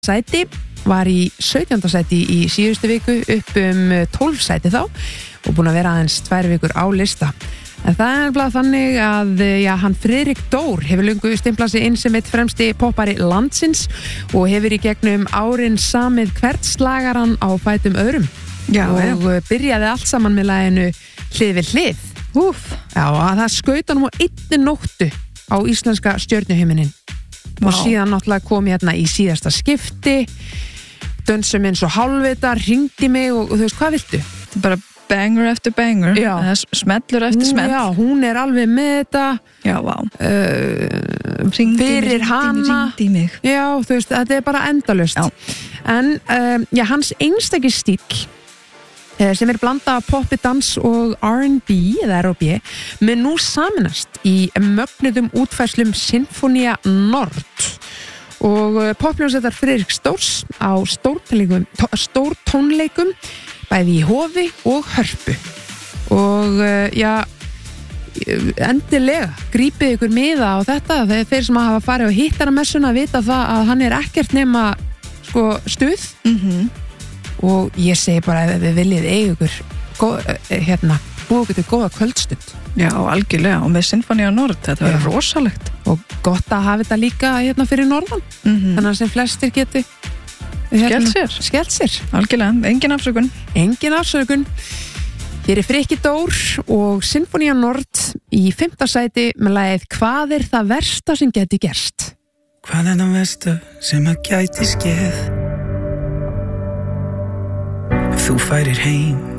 sæti, var í 17. sæti í síðustu viku upp 12 sæti þá og búin að vera aðeins 2 vikur á lista. En það er bara þannig að hann Friðrik Dór hefur löngu stimplað sig inn sem eitt fremsti poppari landsins og hefur í gegnum árin samið hvert slagaran á fætum öðrum. Já, og byrjaði allt saman með laginu Hlið við hlið. Já, að það skaut honum á einni nóttu á íslenska stjörnuhiminin. Og síðan náttúrulega kom ég hérna í síðasta skipti, dönsum eins og hálfvita, hringdi mig og þú veist, hvað viltu? Þetta er bara banger eftir banger, smellur eftir smell. Já, hún er alveg með þetta. Já, vá. Fyrir hana. Hringdi mig. Já, þú veist, þetta er bara endalaust. En hans einstaki stíll, sem blanda af poppi, dans og R&B eða R&B, með nú saminast í mögnuðum útfærslum Sinfonia Nord og poppljónsettar Friðrik Stórs á stórtónleikum bæði í Hofi og Hörpu og endilega grípið ykkur miða á þetta. Þeir sem hafa farið á hittaramessuna vita það að hann er ekkert nema stuð. Og ég segi bara ef við viljið eiga ykkur búið ykkur til góða kvöldstund. Já, algjörlega, og með Sinfonia Nord, þetta verður rosalegt. Og gott að hafa þetta líka fyrir norðan, þannig að sem flestir geti skellt sér. Algjörlega, engin afsökun. Engin afsökun. Hér er Frikki Dór og Sinfonia Nord í 5. sæti með lagið Hvað er það versta sem geti gerst? Hvað er það versta sem að gæti skeð? Ef þú færir heim